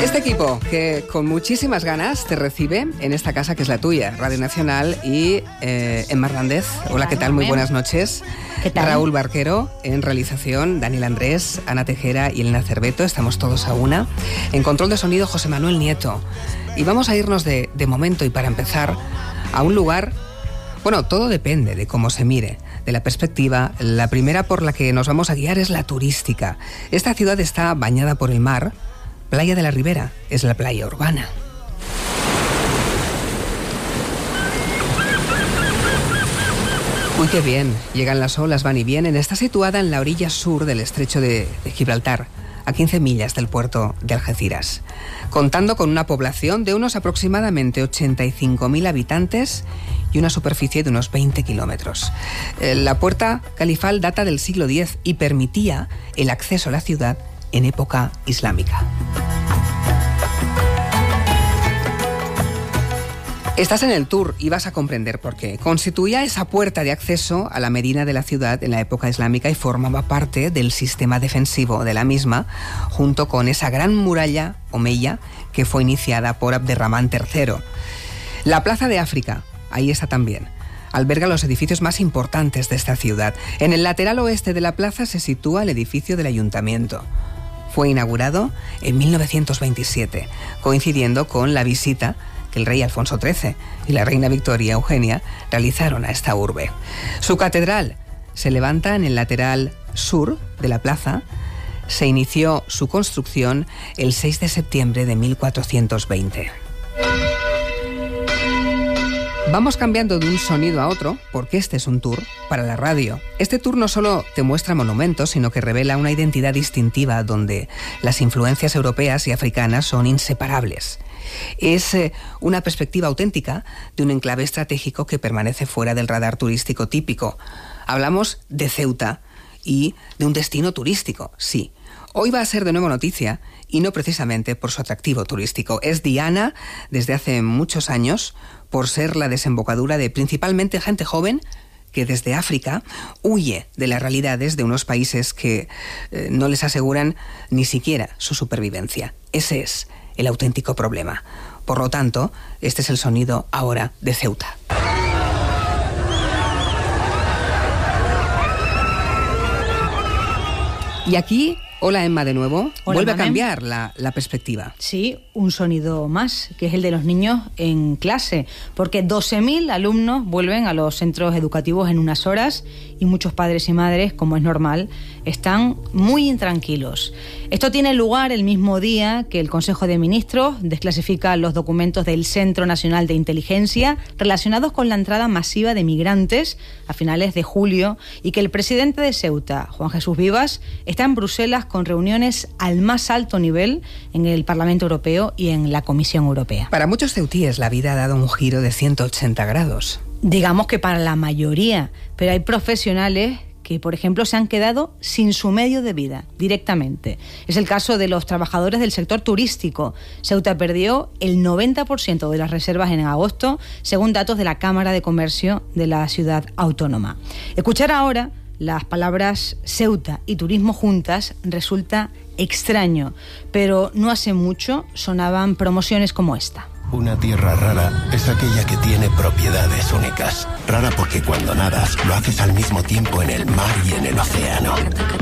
Este equipo que con muchísimas ganas te recibe en esta casa que es la tuya, Radio Nacional, y Emma Hernández. Hola, ¿qué tal? Muy buenas noches. ¿Qué tal? Raúl Barquero en realización, Daniel Andrés, Ana Tejera y Elena Cerveto. Estamos todos a una. En control de sonido, José Manuel Nieto. Y vamos a irnos de momento y para empezar a un lugar... Bueno, todo depende de cómo se mire, de la perspectiva. La primera por la que nos vamos a guiar es la turística. Esta ciudad está bañada por el mar. Playa de la Ribera es la playa urbana. Uy, qué bien. Llegan las olas, van y vienen. Está situada en la orilla sur del estrecho de Gibraltar, a 15 millas del puerto de Algeciras, contando con una población de unos aproximadamente 85.000 habitantes y una superficie de unos 20 kilómetros. La puerta califal data del siglo X y permitía el acceso a la ciudad en época islámica. Estás en el tour y vas a comprender por qué. Constituía esa puerta de acceso a la medina de la ciudad en la época islámica y formaba parte del sistema defensivo de la misma, junto con esa gran muralla omeya que fue iniciada por Abderramán III. La Plaza de África, ahí está también. Alberga los edificios más importantes de esta ciudad. En el lateral oeste de la plaza se sitúa el edificio del ayuntamiento. Fue inaugurado en 1927, coincidiendo con la visita que el rey Alfonso XIII y la reina Victoria Eugenia realizaron a esta urbe. Su catedral se levanta en el lateral sur de la plaza. Se inició su construcción el 6 de septiembre de 1420. Vamos cambiando de un sonido a otro, porque este es un tour para la radio. Este tour no solo te muestra monumentos, sino que revela una identidad distintiva donde las influencias europeas y africanas son inseparables. Es una perspectiva auténtica de un enclave estratégico que permanece fuera del radar turístico típico. Hablamos de Ceuta y de un destino turístico, sí. Hoy va a ser de nuevo noticia y no precisamente por su atractivo turístico. Es diana desde hace muchos años por ser la desembocadura de principalmente gente joven que desde África huye de las realidades de unos países que no les aseguran ni siquiera su supervivencia. Ese es el auténtico problema. Por lo tanto, este es el sonido ahora de Ceuta. Y aquí, hola Emma de nuevo, hola, vuelve Manem. A cambiar la perspectiva. Sí, un sonido más, que es el de los niños en clase, porque 12.000 alumnos vuelven a los centros educativos en unas horas y muchos padres y madres, como es normal, están muy intranquilos. Esto tiene lugar el mismo día que el Consejo de Ministros desclasifica los documentos del Centro Nacional de Inteligencia relacionados con la entrada masiva de migrantes a finales de julio y que el presidente de Ceuta, Juan Jesús Vivas, está en Bruselas con reuniones al más alto nivel en el Parlamento Europeo y en la Comisión Europea. Para muchos ceutíes la vida ha dado un giro de 180 grados. Digamos que para la mayoría, pero hay profesionales que, por ejemplo, se han quedado sin su medio de vida directamente. Es el caso de los trabajadores del sector turístico. Ceuta perdió el 90% de las reservas en agosto, según datos de la Cámara de Comercio de la ciudad autónoma. Escuchar ahora las palabras Ceuta y turismo juntas resulta extraño, pero no hace mucho sonaban promociones como esta. Una tierra rara es aquella que tiene propiedades únicas. Rara porque cuando nadas lo haces al mismo tiempo en el mar y en el océano.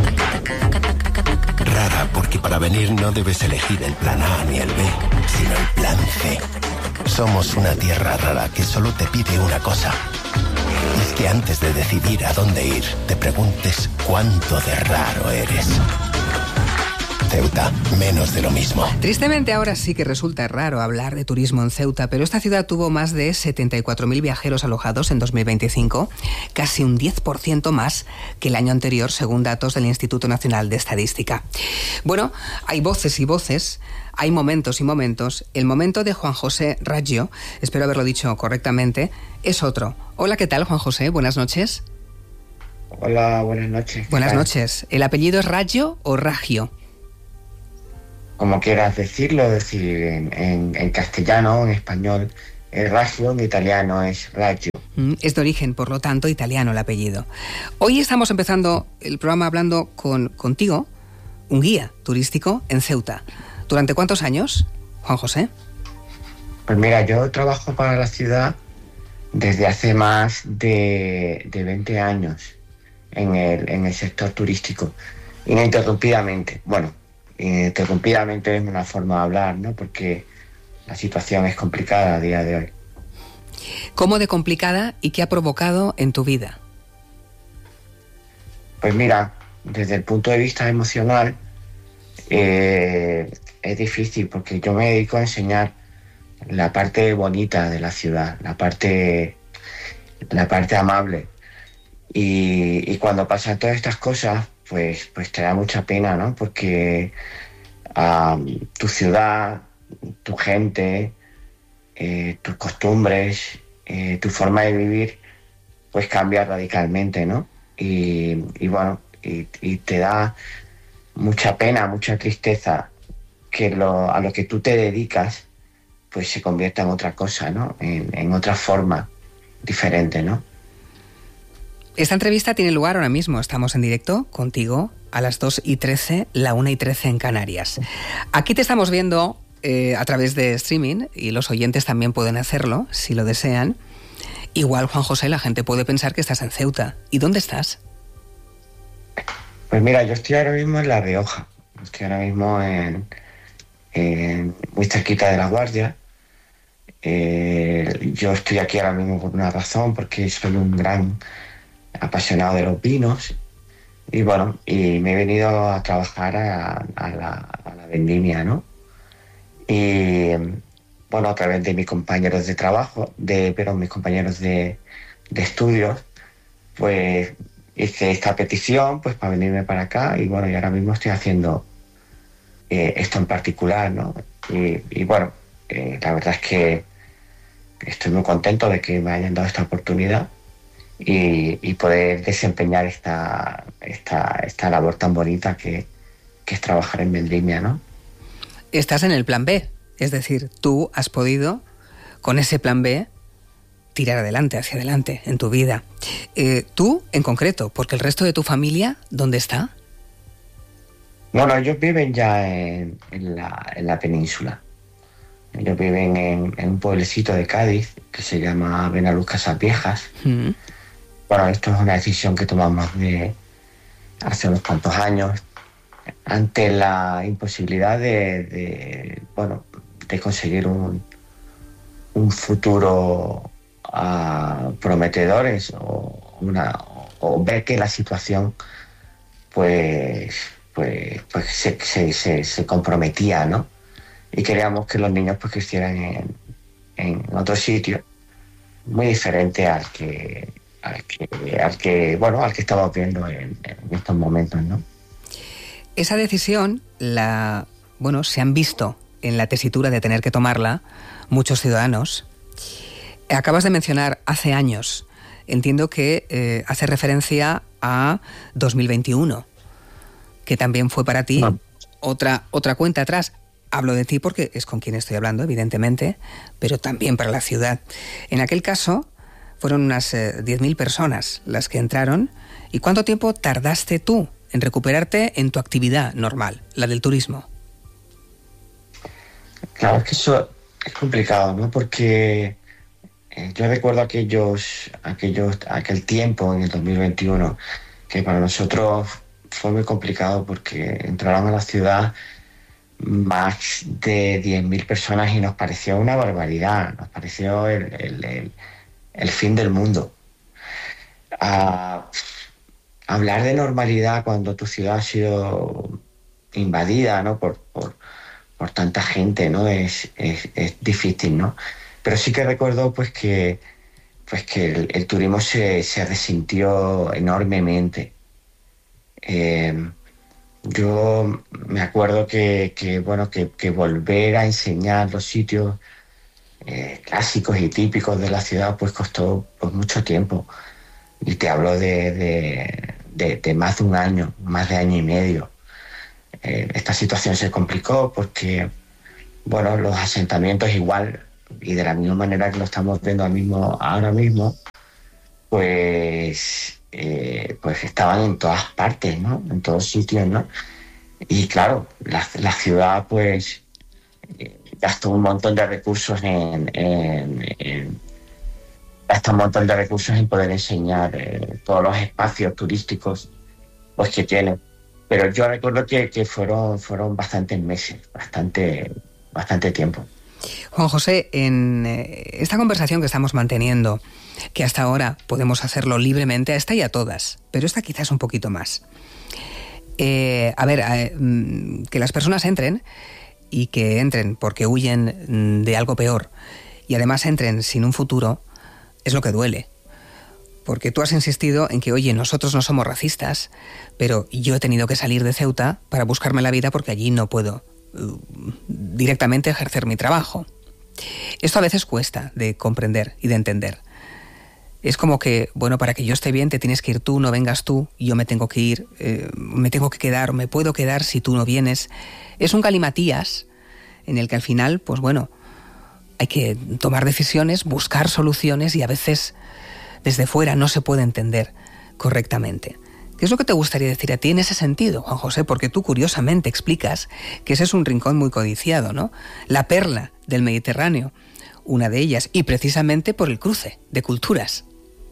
Rara porque para venir no debes elegir el plan A ni el B, sino el plan C. Somos una tierra rara que solo te pide una cosa. Y es que antes de decidir a dónde ir, te preguntes cuánto de raro eres. Ceuta, menos de lo mismo. Tristemente ahora sí que resulta raro hablar de turismo en Ceuta, pero esta ciudad tuvo más de 74.000 viajeros alojados en 2025, casi un 10% más que el año anterior, según datos del Instituto Nacional de Estadística. Bueno, hay voces y voces, hay momentos y momentos. El momento de Juan José Raggio, espero haberlo dicho correctamente, es otro. Hola, ¿qué tal, Juan José? Buenas noches. Hola, buenas noches. Buenas noches. ¿El apellido es Raggio o Raggio? Como quieras decirlo, en castellano, en español es Raggio, en italiano es Raggio. Es de origen, por lo tanto, italiano el apellido. Hoy estamos empezando el programa hablando contigo, un guía turístico en Ceuta. ¿Durante cuántos años, Juan José? Pues mira, yo trabajo para la ciudad desde hace más de 20 años en el sector turístico, ininterrumpidamente. Bueno, ininterrumpidamente es una forma de hablar, ¿no? Porque la situación es complicada a día de hoy. ¿Cómo de complicada y qué ha provocado en tu vida? Pues mira, desde el punto de vista emocional es difícil porque yo me dedico a enseñar la parte bonita de la ciudad, la parte amable. Y cuando pasan todas estas cosas, pues te da mucha pena, ¿no? Porque tu ciudad, tu gente, tus costumbres, tu forma de vivir, pues cambia radicalmente, ¿no? Y bueno, y te da mucha pena, mucha tristeza que a lo que tú te dedicas pues se convierta en otra cosa, ¿no? En otra forma diferente, ¿no? Esta entrevista tiene lugar ahora mismo. Estamos en directo contigo a las 2:13, la 1:13 en Canarias. Aquí te estamos viendo a través de streaming y los oyentes también pueden hacerlo si lo desean. Igual, Juan José, la gente puede pensar que estás en Ceuta. ¿Y dónde estás? Pues mira, yo estoy ahora mismo en La Rioja. Estoy ahora mismo muy cerquita de La Guardia. Yo estoy aquí ahora mismo por una razón, porque soy un gran apasionado de los vinos y bueno, y me he venido a trabajar a la vendimia, ¿no? Y bueno, a través de mis compañeros de trabajo, mis compañeros de estudios, pues hice esta petición pues para venirme para acá y bueno, y ahora mismo estoy haciendo esto en particular, ¿no? Y bueno, la verdad es que estoy muy contento de que me hayan dado esta oportunidad y poder desempeñar esta labor tan bonita que es trabajar en vendimia, ¿no? Estás en el plan B, es decir, tú has podido, con ese plan B, tirar hacia adelante en tu vida. Tú, en concreto, porque el resto de tu familia, ¿dónde está? Bueno, ellos viven ya en la península. Ellos viven en un pueblecito de Cádiz que se llama Benaluz Casas Viejas. Bueno, esto es una decisión que tomamos de hace unos cuantos años ante la imposibilidad de conseguir un futuro prometedor o ver que la situación pues se comprometía, ¿no? Y queríamos que los niños pues crecieran en otro sitio muy diferente al que estamos viendo en estos momentos, ¿no? Esa decisión se han visto en la tesitura de tener que tomarla muchos ciudadanos. Acabas de mencionar hace años. Entiendo que hace referencia a 2021, que también fue para ti otra cuenta atrás. Hablo de ti porque es con quien estoy hablando, evidentemente, pero también para la ciudad. En aquel caso fueron unas 10.000 personas las que entraron. ¿Y cuánto tiempo tardaste tú en recuperarte en tu actividad normal, la del turismo? Claro, es que eso es complicado, ¿no? Porque yo recuerdo aquel tiempo en el 2021 que para nosotros fue muy complicado porque entraron a la ciudad más de 10.000 personas y nos pareció una barbaridad, nos pareció el fin del mundo. Hablar de normalidad cuando tu ciudad ha sido invadida, ¿no? por tanta gente, ¿no? Es difícil, ¿no? Pero sí que recuerdo pues que el turismo se resintió enormemente. Yo me acuerdo que volver a enseñar los sitios clásicos y típicos de la ciudad pues costó pues mucho tiempo. Y te hablo de más de un año, más de año y medio. Esta situación se complicó porque, bueno, los asentamientos igual, y de la misma manera que lo estamos viendo ahora mismo, pues estaban en todas partes, ¿no? En todos sitios, ¿no? Y claro, la ciudad pues gastó un montón de recursos gasta un montón de recursos en poder enseñar todos los espacios turísticos pues que tiene. Pero yo recuerdo que fueron bastantes meses, bastante tiempo. Juan José, en esta conversación que estamos manteniendo, que hasta ahora podemos hacerlo libremente, a esta y a todas, pero esta quizás un poquito más. Que las personas entren, y que entren porque huyen de algo peor, y además entren sin un futuro, es lo que duele. Porque tú has insistido en que, oye, nosotros no somos racistas, pero yo he tenido que salir de Ceuta para buscarme la vida porque allí no puedo directamente ejercer mi trabajo. Esto a veces cuesta de comprender y de entender. Es como que, bueno, para que yo esté bien te tienes que ir tú, no vengas tú, y yo me tengo que ir, me tengo que quedar, o me puedo quedar si tú no vienes. Es un galimatías en el que al final, pues bueno, hay que tomar decisiones, buscar soluciones, y a veces desde fuera no se puede entender correctamente. ¿Qué es lo que te gustaría decir a ti en ese sentido, Juan José? Porque tú curiosamente explicas que ese es un rincón muy codiciado, ¿no? La perla del Mediterráneo, una de ellas, y precisamente por el cruce de culturas.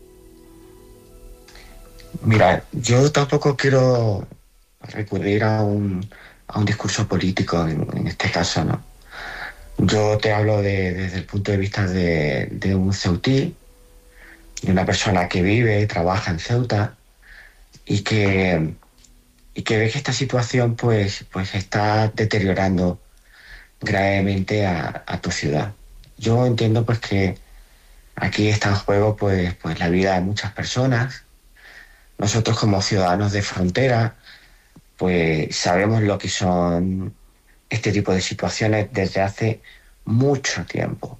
Mira, yo tampoco quiero recurrir a un discurso político en este caso, ¿no? Yo te hablo desde el punto de vista de un ceutí, de una persona que vive y trabaja en Ceuta y que ve que esta situación pues está deteriorando gravemente a tu ciudad. Yo entiendo pues que aquí está en juego pues la vida de muchas personas. Nosotros como ciudadanos de frontera pues sabemos lo que son este tipo de situaciones desde hace mucho tiempo.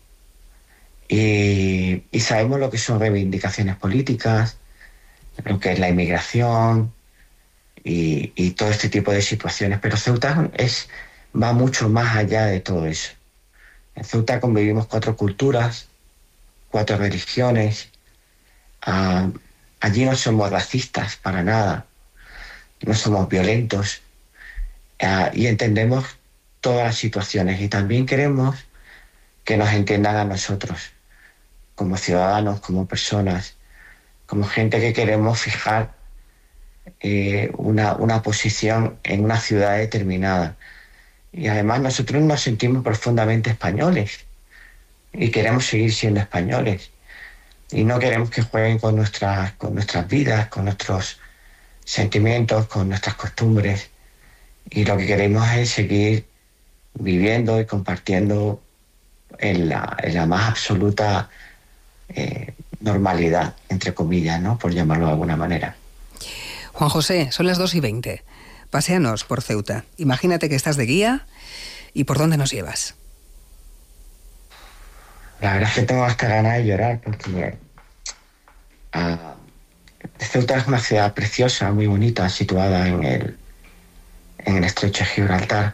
Y sabemos lo que son reivindicaciones políticas, lo que es la inmigración y todo este tipo de situaciones. Pero Ceuta va mucho más allá de todo eso. En Ceuta convivimos 4 culturas, 4 religiones. Allí no somos racistas para nada, no somos violentos y entendemos todas las situaciones. Y también queremos que nos entiendan a nosotros, como ciudadanos, como personas, como gente que queremos fijar una posición en una ciudad determinada. Y además nosotros nos sentimos profundamente españoles y queremos seguir siendo españoles. Y no queremos que jueguen con nuestras vidas, con nuestros sentimientos, con nuestras costumbres. Y lo que queremos es seguir viviendo y compartiendo en la más absoluta normalidad, entre comillas, ¿no? Por llamarlo de alguna manera. Juan José, son las 2:20. Paséanos por Ceuta. Imagínate que estás de guía. ¿Y por dónde nos llevas? La verdad es que tengo hasta ganas de llorar porque Ceuta es una ciudad preciosa, muy bonita, situada en el estrecho de Gibraltar.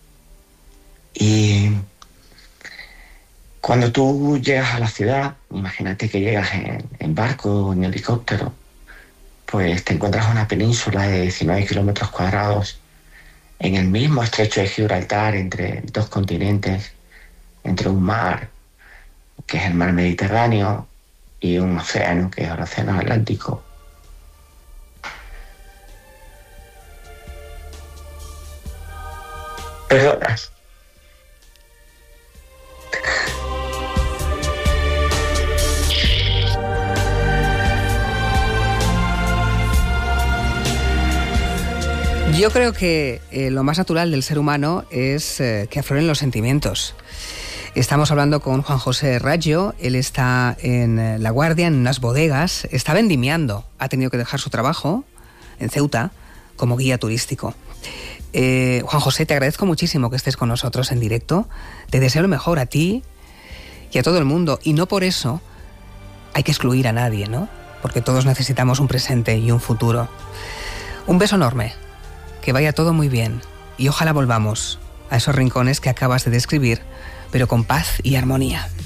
Y cuando tú llegas a la ciudad, imagínate que llegas en barco o en helicóptero, pues te encuentras una península de 19 kilómetros cuadrados en el mismo estrecho de Gibraltar, entre 2 continentes, entre un mar, que es el mar Mediterráneo, y un océano, que es el océano Atlántico. Perdona. Yo creo que lo más natural del ser humano es que afloren los sentimientos. Estamos hablando con Juan José Raggio. Él está en La Guardia, en unas bodegas, está vendimiando, ha tenido que dejar su trabajo en Ceuta como guía turístico. Juan José, te agradezco muchísimo que estés con nosotros en directo. Te deseo lo mejor a ti y a todo el mundo, y no por eso hay que excluir a nadie, ¿no? Porque todos necesitamos un presente y un futuro. Un beso enorme, que vaya todo muy bien, y ojalá volvamos a esos rincones que acabas de describir, pero con paz y armonía.